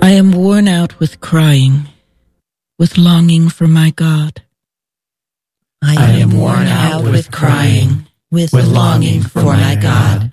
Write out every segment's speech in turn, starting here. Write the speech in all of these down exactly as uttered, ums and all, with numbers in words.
I am worn out with crying, with longing for my God. I am worn out with crying, with longing for my God.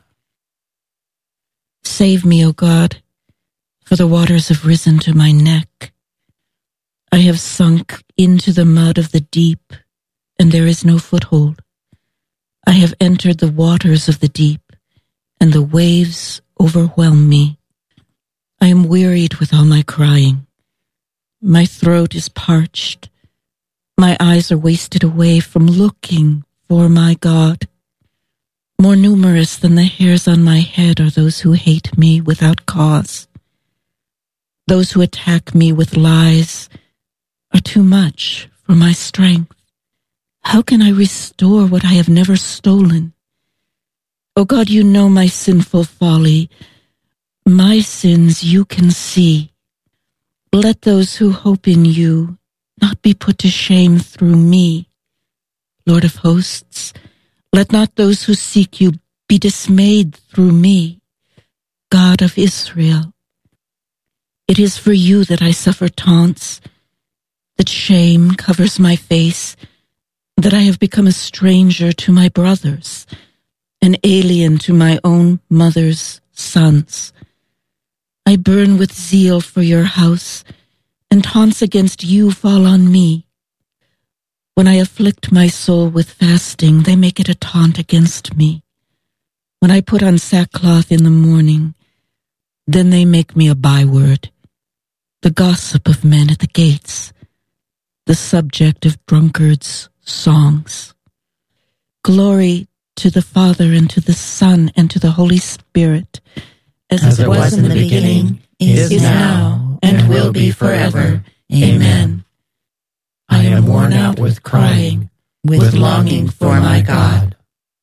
Save me, O God, for the waters have risen to my neck. I have sunk into the mud of the deep, and there is no foothold. I have entered the waters of the deep, and the waves overwhelm me. I am wearied with all my crying. My throat is parched. My eyes are wasted away from looking for my God. More numerous than the hairs on my head are those who hate me without cause. Those who attack me with lies are too much for my strength. How can I restore what I have never stolen? O God, you know my sinful folly. My sins you can see. Let those who hope in you not be put to shame through me. Lord of hosts, let not those who seek you be dismayed through me. God of Israel, it is for you that I suffer taunts, that shame covers my face, that I have become a stranger to my brothers, an alien to my own mother's sons. I burn with zeal for your house, and taunts against you fall on me. When I afflict my soul with fasting, they make it a taunt against me. When I put on sackcloth in the morning, then they make me a byword, the gossip of men at the gates, the subject of drunkards' songs. Glory to the Father, and to the Son, and to the Holy Spirit, as, as it was, was in the beginning, is, is now, and will be forever. Amen. I am worn out with crying, with longing for my God.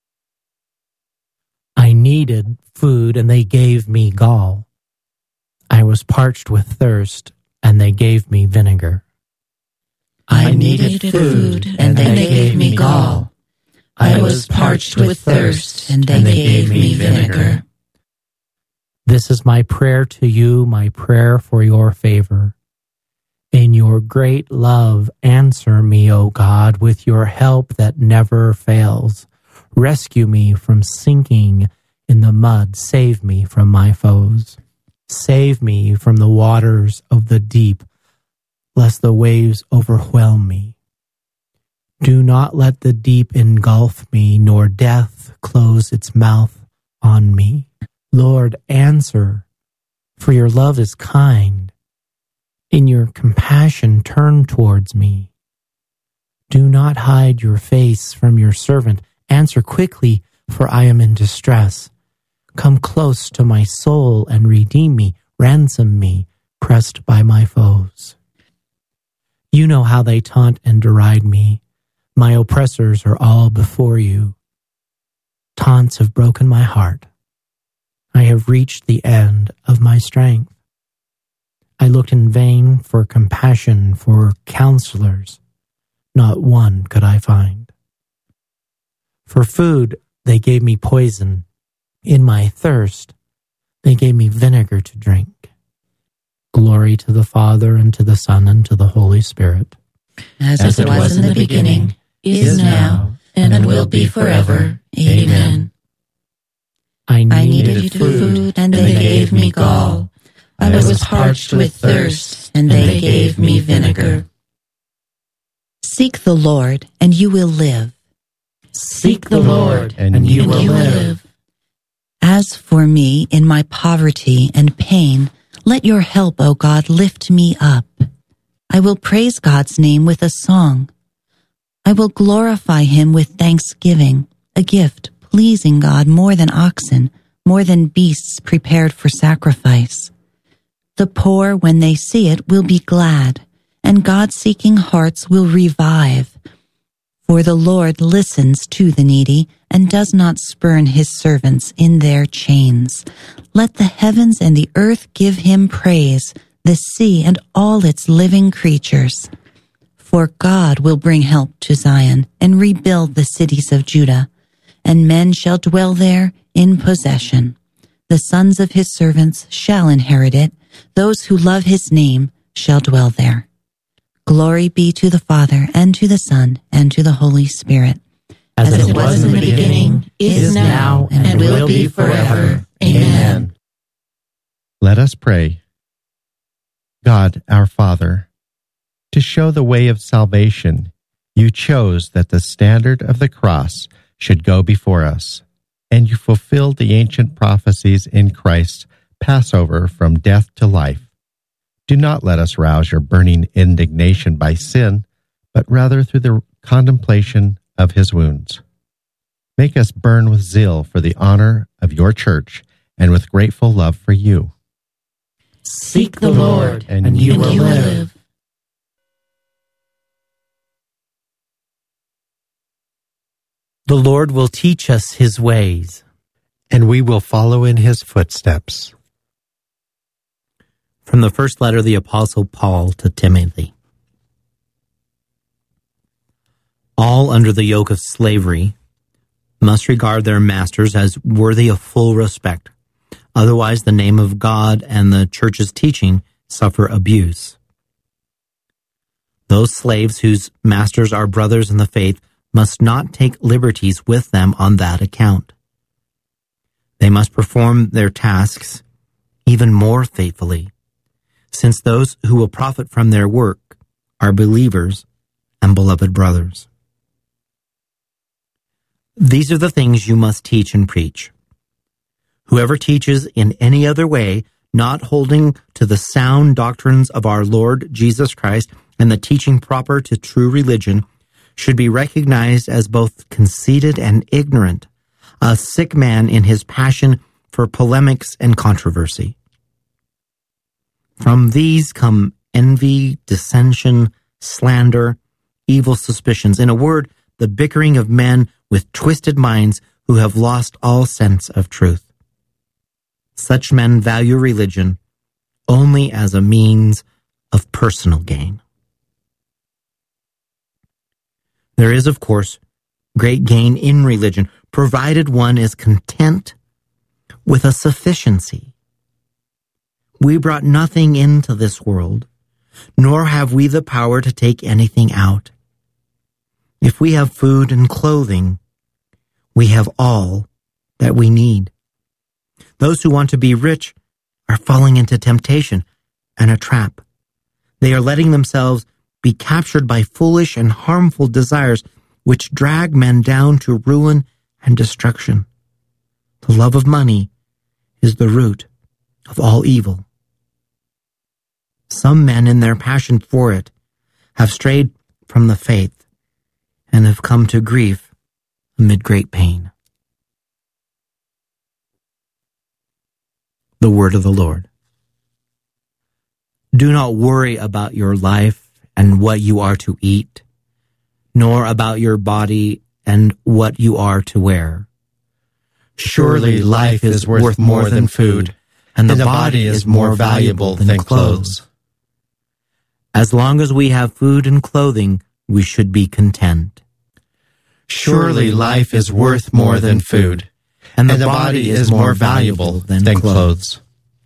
I needed food, and they gave me gall. I was parched with thirst, and they gave me vinegar. I needed food, and they gave me gall. I was parched with thirst, and they gave me vinegar. This is my prayer to you, my prayer for your favor. In your great love, answer me, O God, with your help that never fails. Rescue me from sinking in the mud. Save me from my foes. Save me from the waters of the deep, lest the waves overwhelm me. Do not let the deep engulf me, nor death close its mouth on me. Lord, answer, for your love is kind. In your compassion, turn towards me. Do not hide your face from your servant. Answer quickly, for I am in distress. Come close to my soul and redeem me. Ransom me, pressed by my foes. You know how they taunt and deride me. My oppressors are all before you. Taunts have broken my heart. I have reached the end of my strength. I looked in vain for compassion, for counselors. Not one could I find. For food, they gave me poison. In my thirst, they gave me vinegar to drink. Glory to the Father, and to the Son, and to the Holy Spirit. As, As it was in the beginning, is now, and will be forever. Amen. I needed, I needed food, and they gave me gall. I was parched with thirst, and they gave me vinegar. Seek the Lord, and you will live. Seek the Lord, and you will live. As for me, in my poverty and pain, let your help, O God, lift me up. I will praise God's name with a song. I will glorify him with thanksgiving, a gift pleasing God more than oxen, more than beasts prepared for sacrifice. The poor, when they see it, will be glad, and God-seeking hearts will revive. For the Lord listens to the needy and does not spurn his servants in their chains. Let the heavens and the earth give him praise, the sea and all its living creatures. For God will bring help to Zion and rebuild the cities of Judah, and men shall dwell there in possession. The sons of his servants shall inherit it, Those who love his name shall dwell there. Glory be to the Father, and to the Son, and to the Holy Spirit. As, As it was in the beginning, is now, and, and will be forever. Amen. Let us pray. God, our Father, to show the way of salvation, you chose that the standard of the cross should go before us, and you fulfilled the ancient prophecies in Christ's Passover from death to life. Do not let us rouse your burning indignation by sin, but rather through the contemplation of his wounds. Make us burn with zeal for the honor of your church and with grateful love for you. Seek the Lord, and, and you you will will live. live. The Lord will teach us his ways, And we will follow in his footsteps. From the first letter of the Apostle Paul to Timothy. All under the yoke of slavery must regard their masters as worthy of full respect. Otherwise, the name of God and the church's teaching suffer abuse. Those slaves whose masters are brothers in the faith must not take liberties with them on that account. They must perform their tasks even more faithfully, since those who will profit from their work are believers and beloved brothers. These are the things you must teach and preach. Whoever teaches in any other way, not holding to the sound doctrines of our Lord Jesus Christ and the teaching proper to true religion, should be recognized as both conceited and ignorant, a sick man in his passion for polemics and controversy. From these come envy, dissension, slander, evil suspicions. In a word, the bickering of men with twisted minds who have lost all sense of truth. Such men value religion only as a means of personal gain. There is, of course, great gain in religion, provided one is content with a sufficiency. We brought nothing into this world, nor have we the power to take anything out. If we have food and clothing, we have all that we need. Those who want to be rich are falling into temptation and a trap. They are letting themselves be captured by foolish and harmful desires which drag men down to ruin and destruction. The love of money is the root of all evil. Some men, in their passion for it, have strayed from the faith and have come to grief amid great pain. The word of the Lord. Do not worry about your life and what you are to eat, nor about your body and what you are to wear. Surely life is worth more than food, and the, and the body is more valuable than, than clothes. As long as we have food and clothing, we should be content. Surely life is worth more than food, and the, and the body is more valuable than, than clothes.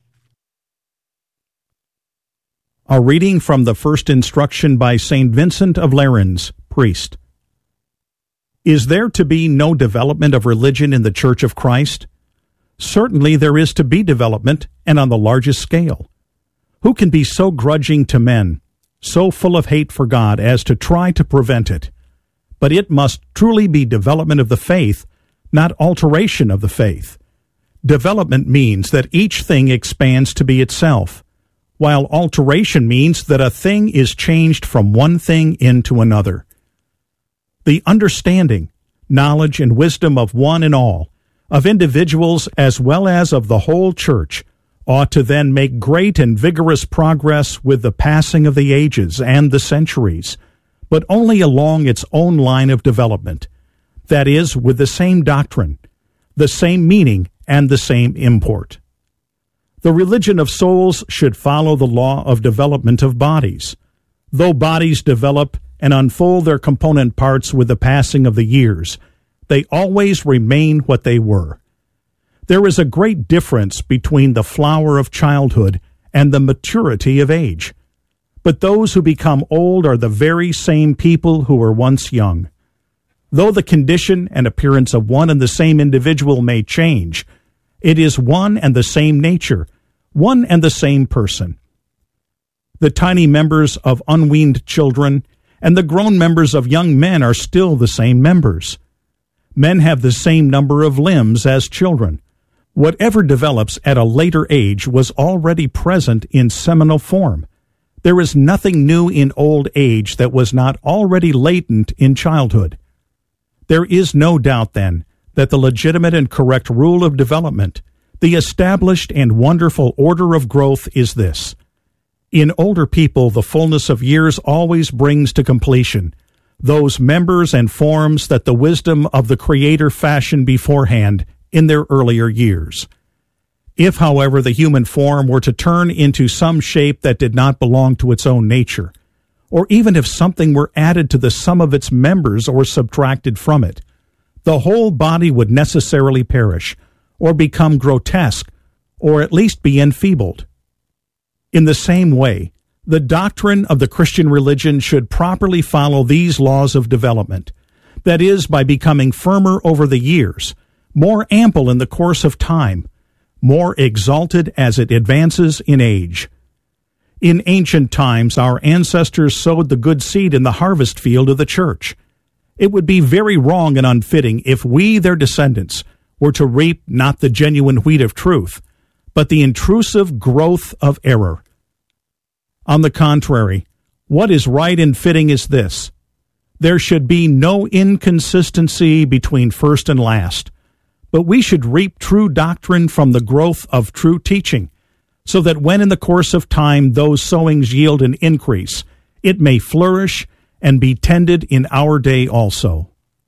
A reading from the first instruction by Saint Vincent of Lerins, priest. Is there to be no development of religion in the Church of Christ? Certainly there is to be development, and on the largest scale. Who can be so grudging to men, so full of hate for God as to try to prevent it? But it must truly be development of the faith, not alteration of the faith. Development means that each thing expands to be itself, while alteration means that a thing is changed from one thing into another. The understanding, knowledge, and wisdom of one and all, of individuals as well as of the whole church, ought to then make great and vigorous progress with the passing of the ages and the centuries, but only along its own line of development, that is, with the same doctrine, the same meaning, and the same import. The religion of souls should follow the law of development of bodies. Though bodies develop and unfold their component parts with the passing of the years, they always remain what they were. There is a great difference between the flower of childhood and the maturity of age. But those who become old are the very same people who were once young. Though the condition and appearance of one and the same individual may change, it is one and the same nature, one and the same person. The tiny members of unweaned children and the grown members of young men are still the same members. Men have the same number of limbs as children. Whatever develops at a later age was already present in seminal form. There is nothing new in old age that was not already latent in childhood. There is no doubt, then, that the legitimate and correct rule of development, the established and wonderful order of growth, is this. In older people, the fullness of years always brings to completion those members and forms that the wisdom of the Creator fashioned beforehand in their earlier years. If, however, the human form were to turn into some shape that did not belong to its own nature, or even if something were added to the sum of its members or subtracted from it, the whole body would necessarily perish, or become grotesque, or at least be enfeebled. In the same way, the doctrine of the Christian religion should properly follow these laws of development, that is, by becoming firmer over the years, more ample in the course of time, more exalted as it advances in age. In ancient times, our ancestors sowed the good seed in the harvest field of the church. It would be very wrong and unfitting if we, their descendants, were to reap not the genuine wheat of truth, but the intrusive growth of error. On the contrary, what is right and fitting is this: there should be no inconsistency between first and last, but we should reap true doctrine from the growth of true teaching, so that when in the course of time those sowings yield an increase, it may flourish and be tended in our day also.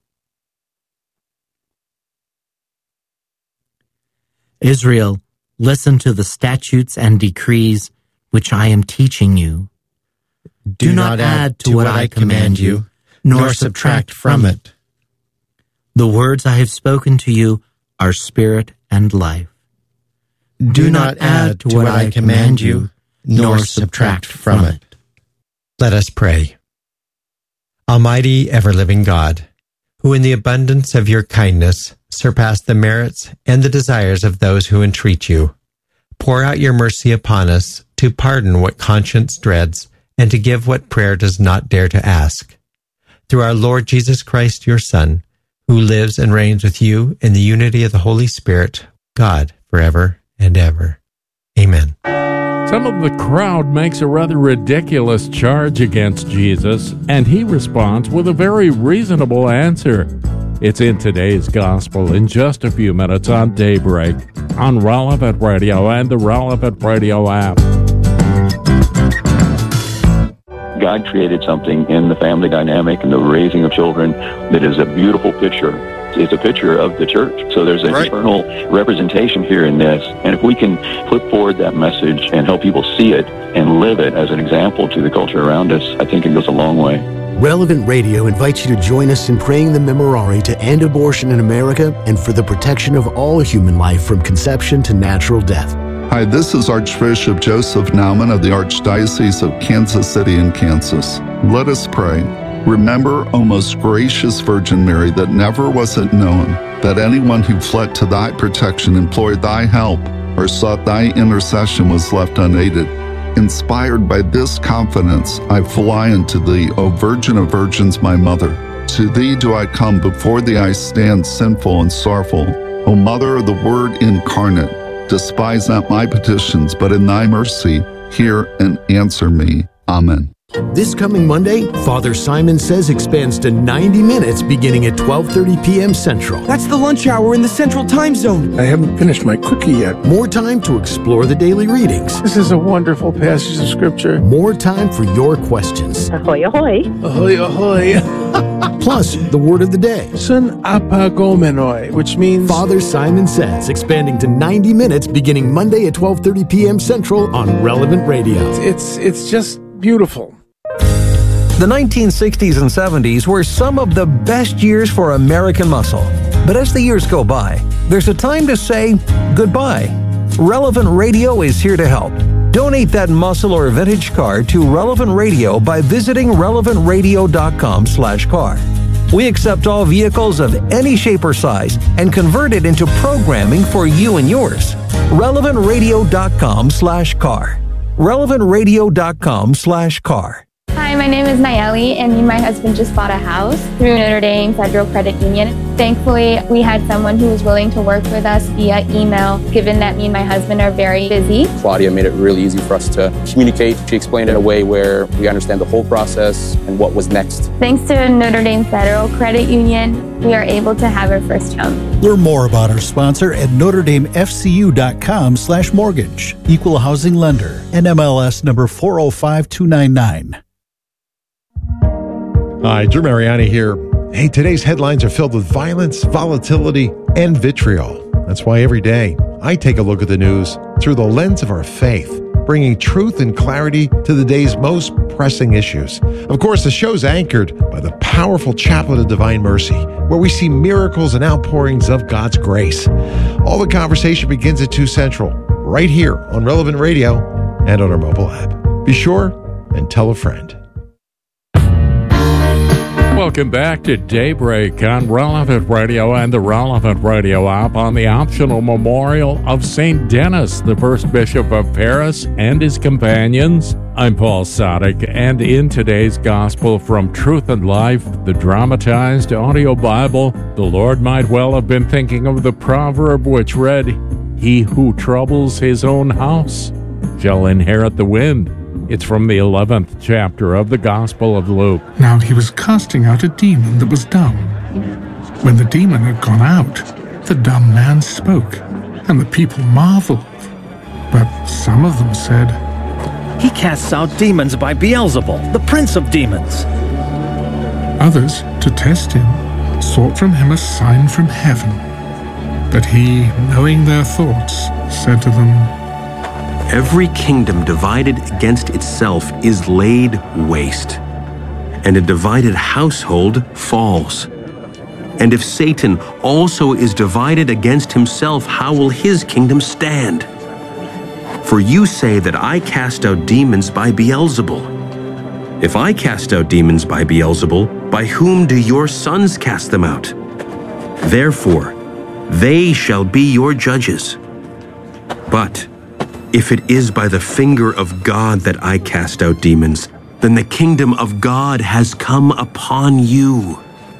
Israel, listen to the statutes and decrees which I am teaching you. Do, Do not, not add to what I command you, nor subtract from it. The words I have spoken to you are spirit and life. Do not add to what I command you, nor subtract from it. Let us pray. Almighty, ever-living God, who in the abundance of your kindness surpass the merits and the desires of those who entreat you, pour out your mercy upon us to pardon what conscience dreads and to give what prayer does not dare to ask. Through our Lord Jesus Christ, your Son, who lives and reigns with you in the unity of the Holy Spirit, God, forever and ever. Amen. Some of the crowd makes a rather ridiculous charge against Jesus, and he responds with a very reasonable answer. It's in today's gospel in just a few minutes on Daybreak, on Relevant Radio and the Relevant Radio app. God created something in the family dynamic and the raising of children that is a beautiful picture. It's a picture of the church. So there's an right. eternal representation here in this. And if we can put forward that message and help people see it and live it as an example to the culture around us, I think it goes a long way. Relevant Radio invites you to join us in praying the Memorare to end abortion in America and for the protection of all human life from conception to natural death. Hi, this is Archbishop Joseph Naumann of the Archdiocese of Kansas City in Kansas. Let us pray. Remember, O most gracious Virgin Mary, that never was it known that anyone who fled to thy protection, implored thy help, or sought thy intercession was left unaided. Inspired by this confidence, I fly unto thee, O Virgin of Virgins, my Mother. To thee do I come, before thee I stand sinful and sorrowful. O Mother of the Word incarnate, despise not my petitions, but in thy mercy hear and answer me. Amen. This coming Monday, Father Simon Says expands to ninety minutes beginning at twelve thirty p.m. Central. That's the lunch hour in the Central Time Zone. I haven't finished my cookie yet. More time to explore the daily readings. This is a wonderful passage of Scripture. More time for your questions. Ahoy, ahoy. Ahoy, ahoy. Plus, the word of the day. Sun apagomenoi, which means... Father Simon Says, expanding to ninety minutes beginning Monday at twelve thirty p.m. Central on Relevant Radio. It's, it's just beautiful. The nineteen sixties and seventies were some of the best years for American muscle. But as the years go by, there's a time to say goodbye. Relevant Radio is here to help. Donate that muscle or vintage car to Relevant Radio by visiting relevant radio dot com slash car. We accept all vehicles of any shape or size and convert it into programming for you and yours. relevant radio dot com slash car. relevant radio dot com slash car. Hi, my name is Nayeli, and me and my husband just bought a house through Notre Dame Federal Credit Union. Thankfully, we had someone who was willing to work with us via email, given that me and my husband are very busy. Claudia made it really easy for us to communicate. She explained it in a way where we understand the whole process and what was next. Thanks to Notre Dame Federal Credit Union, we are able to have our first home. Learn more about our sponsor at notre dame f c u dot com slash mortgage. Equal housing lender. N M L S number four oh five two nine nine. Hi, Drew Mariani here. Hey, today's headlines are filled with violence, volatility, and vitriol. That's why every day I take a look at the news through the lens of our faith, bringing truth and clarity to the day's most pressing issues. Of course, the show's anchored by the powerful Chaplet of Divine Mercy, where we see miracles and outpourings of God's grace. All the conversation begins at two Central, right here on Relevant Radio and on our mobile app. Be sure and tell a friend. Welcome back to Daybreak on Relevant Radio and the Relevant Radio app on the optional memorial of Saint Denis, the first bishop of Paris, and his companions. I'm Paul Sadek, and in today's Gospel from Truth and Life, the dramatized audio Bible, the Lord might well have been thinking of the proverb which read, "He who troubles his own house shall inherit the wind." It's from the eleventh chapter of the Gospel of Luke. Now he was casting out a demon that was dumb. When the demon had gone out, the dumb man spoke, and the people marveled. But some of them said, "He casts out demons by Beelzebul, the prince of demons." Others, to test him, sought from him a sign from heaven. But he, knowing their thoughts, said to them, "Every kingdom divided against itself is laid waste, and a divided household falls. And if Satan also is divided against himself, how will his kingdom stand? For you say that I cast out demons by Beelzebul. If I cast out demons by Beelzebul, by whom do your sons cast them out? Therefore, they shall be your judges. But if it is by the finger of God that I cast out demons, then the kingdom of God has come upon you.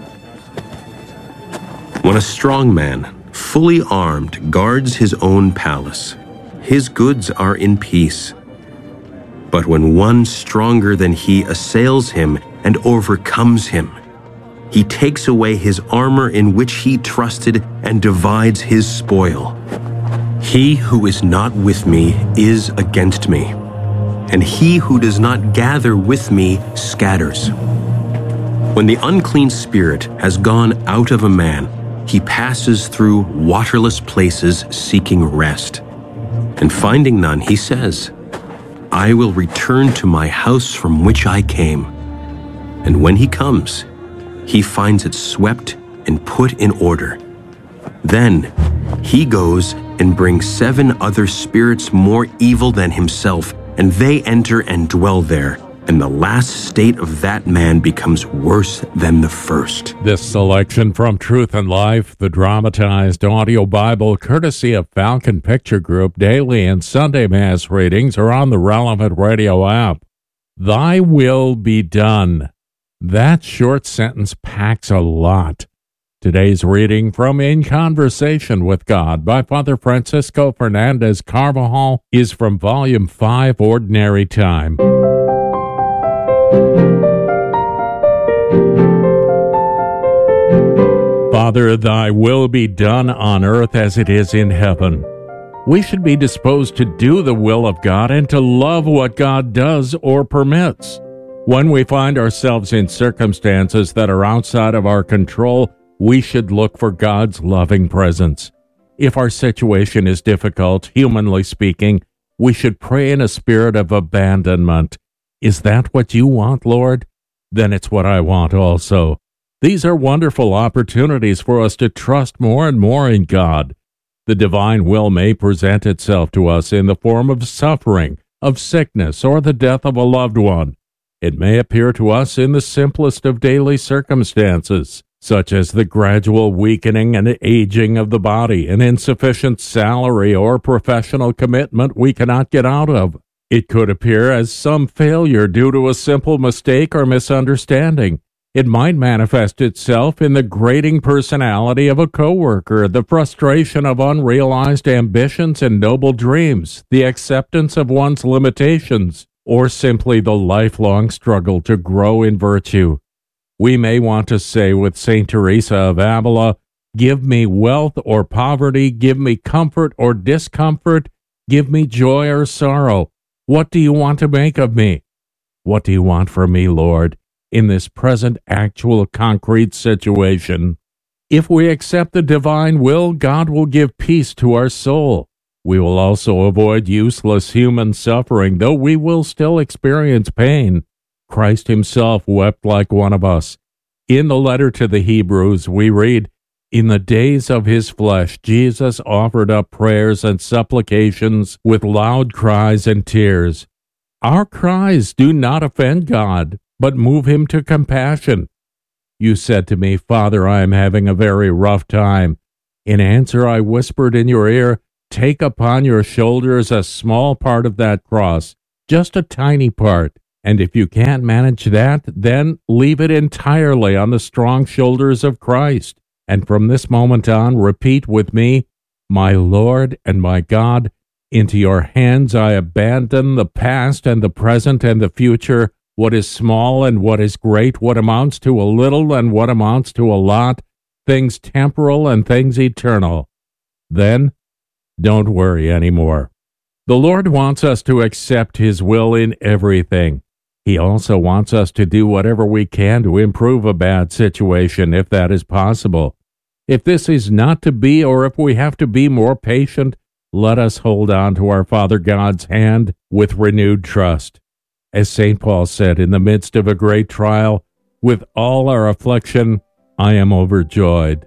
When a strong man, fully armed, guards his own palace, his goods are in peace. But when one stronger than he assails him and overcomes him, he takes away his armor in which he trusted and divides his spoil. He who is not with me is against me, and he who does not gather with me scatters. When the unclean spirit has gone out of a man, he passes through waterless places seeking rest. And finding none, he says, I will return to my house from which I came. And when he comes, he finds it swept and put in order. Then he goes and brings seven other spirits more evil than himself, and they enter and dwell there. And the last state of that man becomes worse than the first. This selection from Truth and Life, the dramatized audio Bible, courtesy of Falcon Picture Group, daily and Sunday Mass readings are on the Relevant Radio app. Thy will be done. That short sentence packs a lot. Today's reading from In Conversation with God by Father Francisco Fernandez Carvajal is from Volume five, Ordinary Time. Father, thy will be done on earth as it is in heaven. We should be disposed to do the will of God and to love what God does or permits. When we find ourselves in circumstances that are outside of our control, we should look for God's loving presence. If our situation is difficult, humanly speaking, we should pray in a spirit of abandonment. Is that what you want, Lord? Then it's what I want also. These are wonderful opportunities for us to trust more and more in God. The divine will may present itself to us in the form of suffering, of sickness, or the death of a loved one. It may appear to us in the simplest of daily circumstances, such as the gradual weakening and aging of the body, an insufficient salary, or professional commitment we cannot get out of. It could appear as some failure due to a simple mistake or misunderstanding. It might manifest itself in the grating personality of a coworker, the frustration of unrealized ambitions and noble dreams, the acceptance of one's limitations, or simply the lifelong struggle to grow in virtue. We may want to say with Saint Teresa of Avila, "Give me wealth or poverty, give me comfort or discomfort, give me joy or sorrow. What do you want to make of me? What do you want from me, Lord, in this present actual concrete situation?" If we accept the divine will, God will give peace to our soul. We will also avoid useless human suffering, though we will still experience pain. Christ himself wept like one of us. In the letter to the Hebrews, we read, "In the days of his flesh, Jesus offered up prayers and supplications with loud cries and tears." Our cries do not offend God, but move him to compassion. You said to me, "Father, I am having a very rough time." In answer, I whispered in your ear, "Take upon your shoulders a small part of that cross, just a tiny part. And if you can't manage that, then leave it entirely on the strong shoulders of Christ. And from this moment on, repeat with me, 'My Lord and my God, into your hands I abandon the past and the present and the future, what is small and what is great, what amounts to a little and what amounts to a lot, things temporal and things eternal.' Then, don't worry anymore." The Lord wants us to accept his will in everything. He also wants us to do whatever we can to improve a bad situation, if that is possible. If this is not to be, or if we have to be more patient, let us hold on to our Father God's hand with renewed trust. As Saint Paul said, in the midst of a great trial, "With all our affliction, I am overjoyed."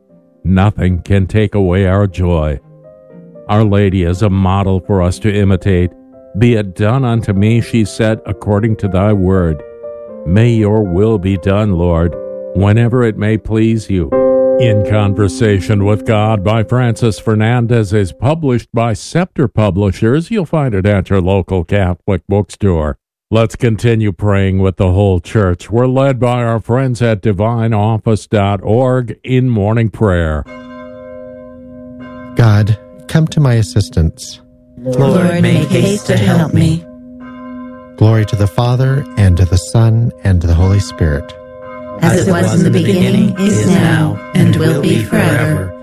Nothing can take away our joy. Our Lady is a model for us to imitate. "Be it done unto me," she said, "according to thy word." May your will be done, Lord, whenever it may please you. In Conversation with God by Francis Fernandez is published by Scepter Publishers. You'll find it at your local Catholic bookstore. Let's continue praying with the whole church. We're led by our friends at divine office dot org in morning prayer. God, come to my assistance. Lord, make haste to help me. Glory to the Father, and to the Son, and to the Holy Spirit. As it was in the beginning, is now, and will be forever.